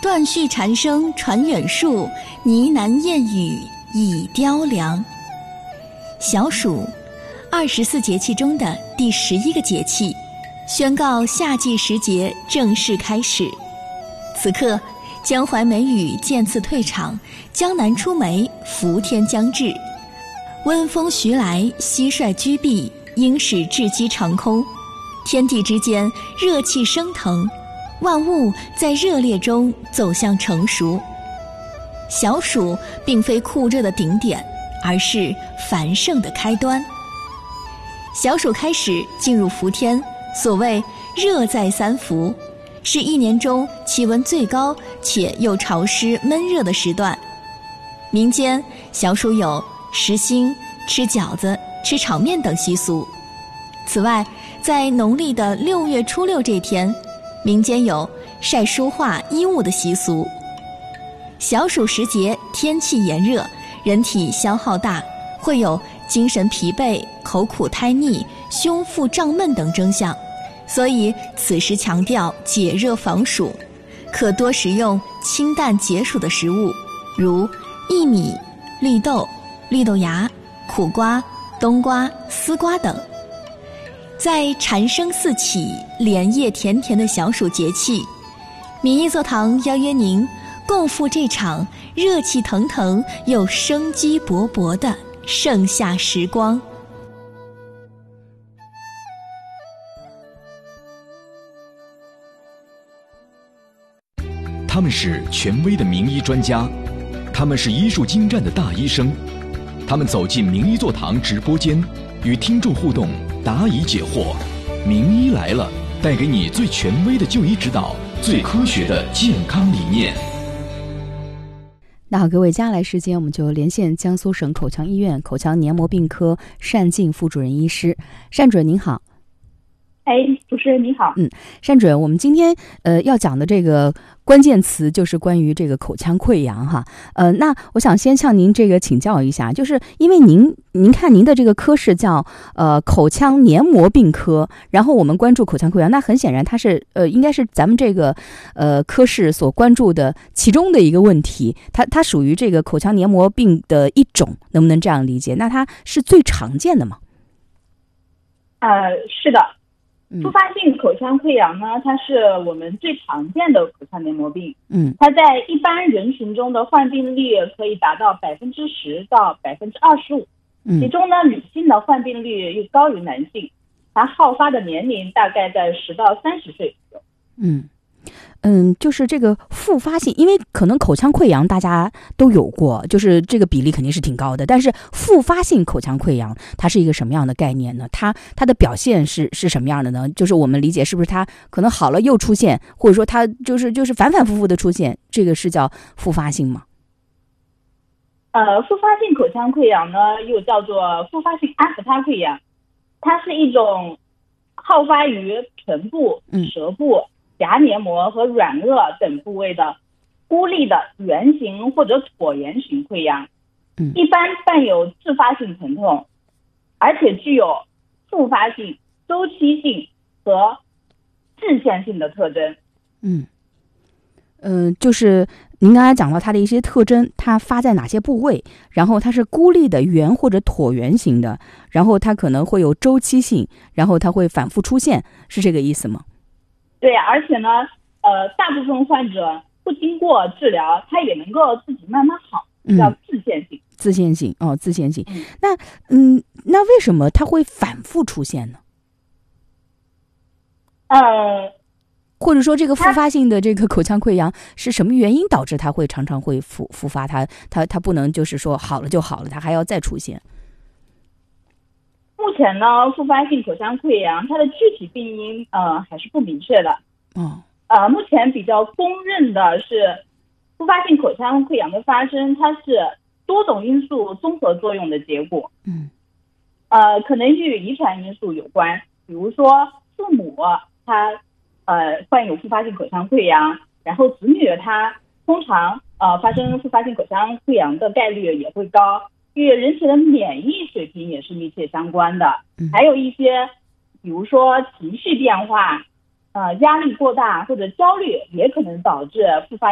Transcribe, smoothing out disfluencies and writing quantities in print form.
断续蝉声传远树，呢喃燕语已雕梁。小暑，24节气中的第11个节气，宣告夏季时节正式开始。此刻，江淮梅雨渐次退场，江南出梅，伏天将至。温风徐来，蟋蟀居避，鹰使雉鸡长空。天地之间热气升腾，万物在热烈中走向成熟。小暑并非酷热的顶点，而是繁盛的开端。小暑开始进入伏天，所谓热在三伏，是一年中气温最高且又潮湿闷热的时段。民间小暑有食星、吃饺子、吃炒面等习俗。此外，在农历的6月初6这天，民间有晒书画衣物的习俗。小暑时节，天气炎热，人体消耗大，会有精神疲惫、口苦胎腻、胸腹胀闷等征象，所以此时强调解热防暑，可多食用清淡解暑的食物，如薏米、绿豆、绿豆芽、苦瓜、冬瓜、丝瓜等。在蝉声四起、莲叶甜甜的小暑节气，民艺座堂邀约您共赴这场热气腾腾又生机勃勃的盛夏时光。 他们是权威的名医专家，他们是医术精湛的大医生，他们走进名医座堂直播间，与听众互动，答疑解惑。名医来了，带给你最权威的就医指导，最科学的健康理念。 那好，各位，接下来时间我们就连线江苏省口腔医院口腔黏膜病科单静副主任医师。单主任您好。 主持人你好。 单主任，我们今天要讲的这个关键词就是关于这个口腔溃疡哈。那我想先向您这个请教一下，就是因为您看您的这个科室叫口腔黏膜病科，然后我们关注口腔溃疡，那很显然它是应该是咱们这个科室所关注的其中的一个问题，它属于这个口腔黏膜病的一种，能不能这样理解？那它是最常见的吗？ 是的。复发性口腔溃疡呢，它是我们最常见的口腔黏膜病。它在一般人群中的患病率可以达到10%到25%。其中呢，女性的患病率又高于男性，它好发的年龄大概在10到30岁左右。 就是这个复发性，因为可能口腔溃疡大家都有过，就是这个比例肯定是挺高的，但是复发性口腔溃疡它是一个什么样的概念呢？它的表现是什么样的呢？就是我们理解是不是它可能好了又出现，或者说它就是反反复复的出现，这个是叫复发性吗？ 复发性口腔溃疡呢，又叫做复发性阿斯他溃疡，它是一种好发于唇部、舌部、颊黏膜和软腭等部位的孤立的圆形或者椭圆形溃疡，一般伴有自发性疼痛，而且具有复发性、周期性和致限性的特征。 就是您刚才讲到它的一些特征，它发在哪些部位，然后它是孤立的圆或者椭圆形的，然后它可能会有周期性，然后它会反复出现，是这个意思吗？ 对，而且呢，大部分患者不经过治疗，他也能够自己慢慢好，叫自限性。 自限性。那为什么它会反复出现呢？或者说这个复发性的这个口腔溃疡是什么原因导致它会常常会复发？它不能就是说好了就好了，它还要再出现。 目前呢，复发性口腔溃疡它的具体病因还是不明确的。目前比较公认的是，复发性口腔溃疡的发生，它是多种因素综合作用的结果。可能与遗传因素有关，比如说父母他患有复发性口腔溃疡，然后子女他通常发生复发性口腔溃疡的概率也会高，与人体的免疫水平也是密切相关的。还有一些比如说情绪变化，压力过大或者焦虑也可能导致复发